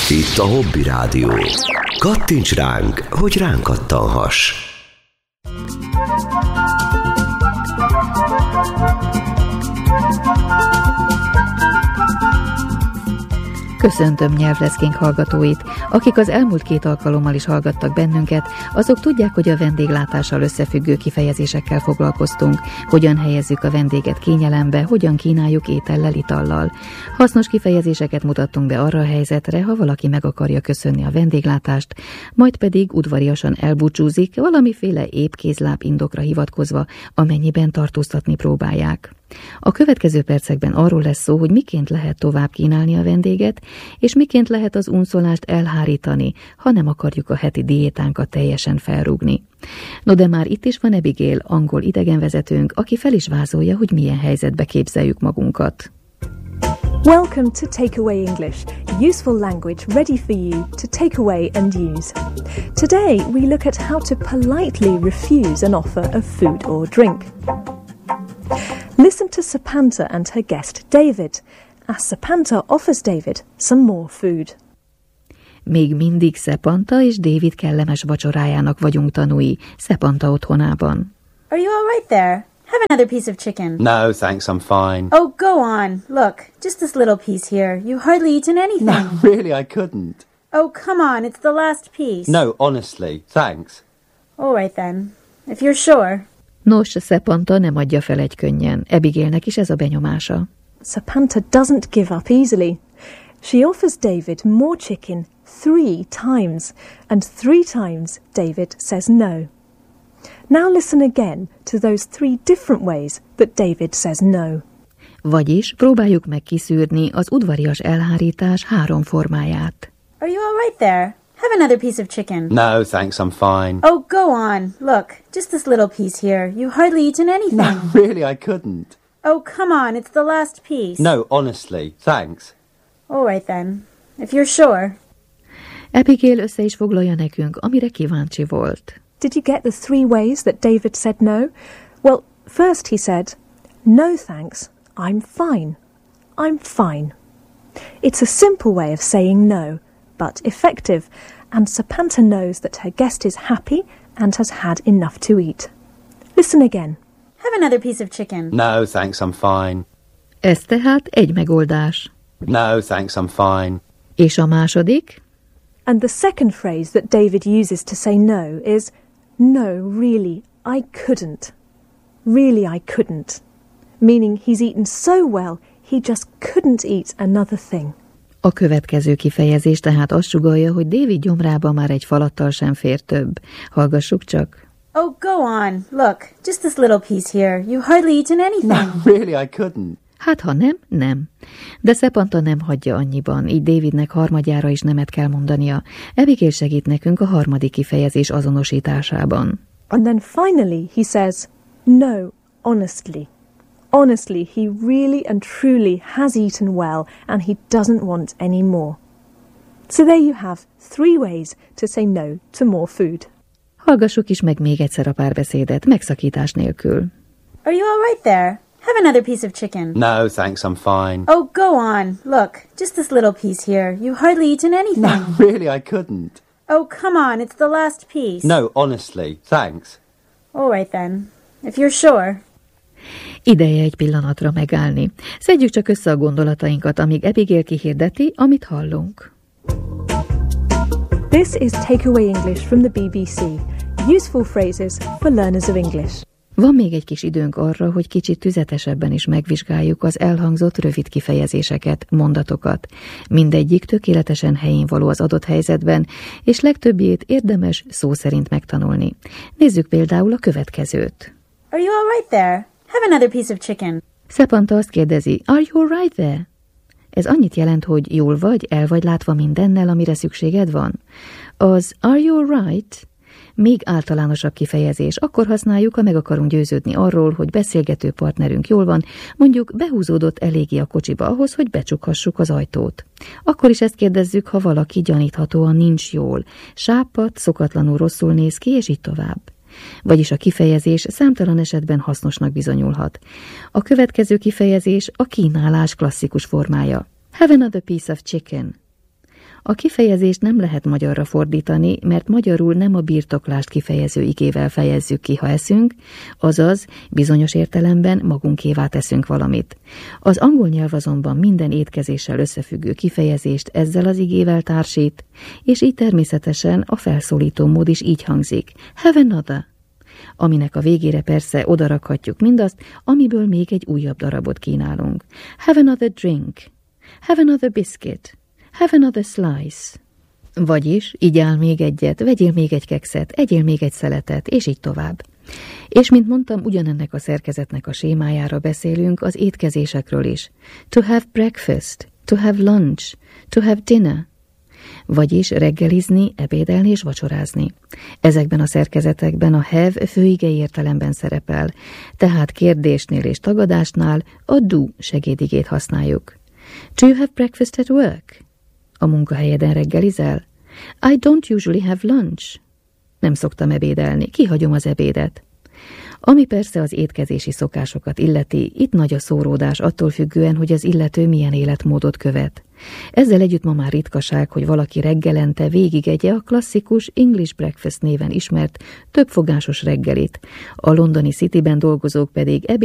Itt a Hobby Rádió. Kattints ránk, hogy ránk kattanhass. Köszöntöm nyelvleszkénk hallgatóit. Akik az elmúlt 2 alkalommal is hallgattak bennünket, azok tudják, hogy a vendéglátással összefüggő kifejezésekkel foglalkoztunk, hogyan helyezzük a vendéget kényelembe, hogyan kínáljuk étellel, itallal. Hasznos kifejezéseket mutattunk be arra a helyzetre, ha valaki meg akarja köszönni a vendéglátást, majd pedig udvariasan elbúcsúzik, valamiféle épkézláb indokra hivatkozva, amennyiben tartóztatni próbálják. A következő percekben arról lesz szó, hogy miként lehet tovább kínálni a vendéget, és miként lehet az unszolást elhárítani, ha nem akarjuk a heti diétánkat teljesen felrúgni. No de már itt is van Abigail, angol idegenvezetőnk, aki fel is vázolja, hogy milyen helyzetbe képzeljük magunkat. Welcome to Takeaway English, useful language ready for you to take away and use. Today we look at how to politely refuse an offer of food or drink. Listen to Sapanta and her guest David, as Sapanta offers David some more food. Még mindig Sapanta és David kellemes vacsorájának vagyunk tanúi Sapanta otthonában. Are you all right there? Have another piece of chicken. No, thanks, I'm fine. Oh, go on. Look, just this little piece here. You hardly eaten anything. No, really, I couldn't. Oh, come on, it's the last piece. No, honestly, thanks. All right then, if you're sure. Nos, Sapanta nem adja fel egykönnyen. Abigailnek is ez a benyomása. Sapanta doesn't give up easily. She offers David more chicken 3 times, and 3 times David says no. Now listen again to those 3 different ways that David says no. Vagyis próbáljuk meg kiszűrni az udvarias elhárítás 3 formáját. Are you all right there? Have another piece of chicken. No, thanks, I'm fine. Oh, go on. Look, just this little piece here. You hardly eaten anything. No, really, I couldn't. Oh, come on, it's the last piece. No, honestly, thanks. All right then, if you're sure. Abigail össze is foglalja nekünk, amire kíváncsi volt. Did you get the 3 ways that David said no? Well, first he said, no thanks, I'm fine. I'm fine. It's a simple way of saying no, but effective, and Sapanta knows that her guest is happy and has had enough to eat. Listen again. Have another piece of chicken. No, thanks, I'm fine. Ez tehát egy megoldás. No, thanks, I'm fine. És a második? And the second phrase that David uses to say no is, no, really, I couldn't. Really, I couldn't. Meaning he's eaten so well, he just couldn't eat another thing. A következő kifejezés tehát azt sugallja, hogy David gyomrába már egy falattal sem fér több. Hallgassuk csak. Oh, go on. Look, just this little piece here. You hardly eaten anything. No, really, I couldn't. Hát ha nem, nem. De Sapanta nem hagyja annyiban, így Davidnek harmadjára is nemet kell mondania. Abigail segít nekünk a harmadik kifejezés azonosításában. And then finally he says, no, honestly. Honestly, he really and truly has eaten well and he doesn't want any more. So there you have 3 ways to say no to more food. Hallgassuk is meg még egyszer a párbeszédet, megszakítás nélkül. Are you all right there? Have another piece of chicken. No, thanks, I'm fine. Oh, go on. Look, just this little piece here. You hardly eaten anything. No, really, I couldn't. Oh, come on, it's the last piece. No, honestly, thanks. All right then, if you're sure. Ideje egy pillanatra megállni. Szedjük csak össze a gondolatainkat, amíg Abigail kihirdeti, amit hallunk. This is Takeaway English from the BBC. Useful phrases for learners of English. Van még egy kis időnk arra, hogy kicsit tüzetesebben is megvizsgáljuk az elhangzott rövid kifejezéseket, mondatokat. Mindegyik tökéletesen helyén való az adott helyzetben, és legtöbbjét érdemes szó szerint megtanulni. Nézzük például a következőt. Are you all right there? Have another piece of chicken. Sapanta azt kérdezi, are you all right there? Ez annyit jelent, hogy jól vagy, el vagy látva mindennel, amire szükséged van. Az are you all right? Még általánosabb kifejezés, akkor használjuk, ha meg akarunk győződni arról, hogy beszélgető partnerünk jól van, mondjuk behúzódott eléggé a kocsiba ahhoz, hogy becsukhassuk az ajtót. Akkor is ezt kérdezzük, ha valaki gyaníthatóan nincs jól, sápadt, szokatlanul rosszul néz ki, és így tovább. Vagyis a kifejezés számtalan esetben hasznosnak bizonyulhat. A következő kifejezés a kínálás klasszikus formája. Have another piece of chicken. A kifejezést nem lehet magyarra fordítani, mert magyarul nem a birtoklást kifejező igével fejezzük ki, ha eszünk, azaz bizonyos értelemben magunkévá teszünk valamit. Az angol nyelv azonban minden étkezéssel összefüggő kifejezést ezzel az igével társít, és így természetesen a felszólító mód is így hangzik. Have another. Aminek a végére persze odarakhatjuk mindazt, amiből még egy újabb darabot kínálunk. Have another drink. Have another biscuit. Have another slice. Vagyis, igyál még egyet, vegyél még egy kekszet, egyél még egy szeletet, és így tovább. És mint mondtam, ugyanennek a szerkezetnek a sémájára beszélünk az étkezésekről is. To have breakfast, to have lunch, to have dinner. Vagyis reggelizni, ebédelni és vacsorázni. Ezekben a szerkezetekben a have főigei értelemben szerepel, tehát kérdésnél és tagadásnál a do segédigét használjuk. Do you have breakfast at work? A munkahelyeden reggelizel? I don't usually have lunch. Nem szoktam ebédelni, kihagyom az ebédet. Ami persze az étkezési szokásokat illeti, itt nagy a szóródás attól függően, hogy az illető milyen életmódot követ. Ezzel együtt ma már ritkaság, hogy valaki reggelente végigegye a klasszikus English breakfast néven ismert többfogásos reggelit. A londoni Cityben dolgozók pedig